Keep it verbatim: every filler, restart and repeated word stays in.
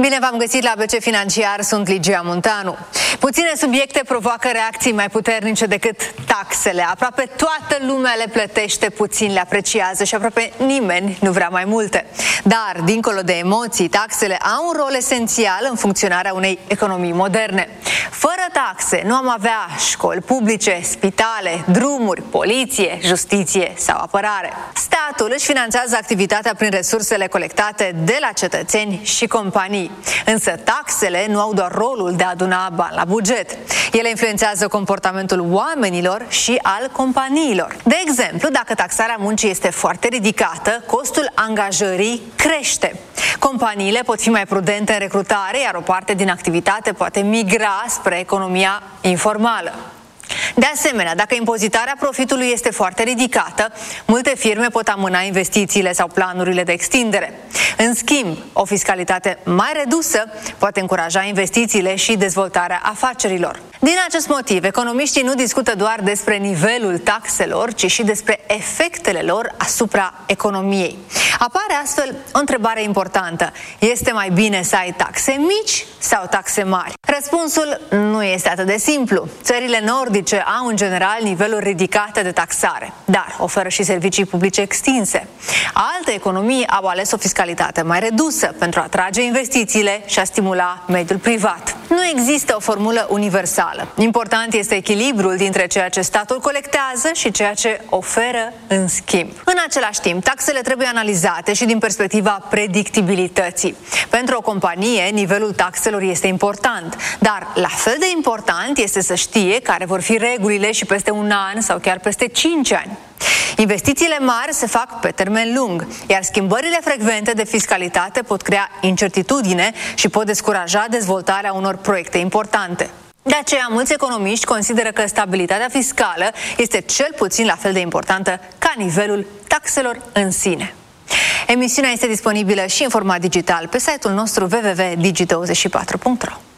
Bine v-am găsit la B C Financiar, sunt Ligia Muntanu. Puține subiecte provoacă reacții mai puternice decât taxele. Aproape toată lumea le plătește, puțin le apreciază și aproape nimeni nu vrea mai multe. Dar, dincolo de emoții, taxele au un rol esențial în funcționarea unei economii moderne. Fără taxe nu am avea școli publice, spitale, drumuri, poliție, justiție sau apărare. Statul își finanțează activitatea prin resursele colectate de la cetățeni și companii. Însă taxele nu au doar rolul de a aduna bani la buget. Ele influențează comportamentul oamenilor și al companiilor. De exemplu, dacă taxarea muncii este foarte ridicată, costul angajării crește. Companiile pot fi mai prudente în recrutare, iar o parte din activitate poate migra spre economia informală. De asemenea, dacă impozitarea profitului este foarte ridicată, multe firme pot amâna investițiile sau planurile de extindere. În schimb, o fiscalitate mai redusă poate încuraja investițiile și dezvoltarea afacerilor. Din acest motiv, economiștii nu discută doar despre nivelul taxelor, ci și despre efectele lor asupra economiei. Apare astfel o întrebare importantă. Este mai bine să ai taxe mici sau taxe mari? Răspunsul nu este atât de simplu. Țările nordice au în general niveluri ridicate de taxare, dar oferă și servicii publice extinse. Alte economii au ales o fiscalitate mai redusă pentru a atrage investițiile și a stimula mediul privat. Nu există o formulă universală. Important este echilibrul dintre ceea ce statul colectează și ceea ce oferă în schimb. În același timp, taxele trebuie analizate și din perspectiva predictibilității. Pentru o companie, nivelul taxelor este important, dar la fel de important este să știe care vor fi regulile și peste un an sau chiar peste cinci ani. Investițiile mari se fac pe termen lung, iar schimbările frecvente de fiscalitate pot crea incertitudine și pot descuraja dezvoltarea unor proiecte importante. De aceea, mulți economiști consideră că stabilitatea fiscală este cel puțin la fel de importantă ca nivelul taxelor în sine. Emisiunea este disponibilă și în format digital pe site-ul nostru w w w punct digi douăzeci și patru punct ro.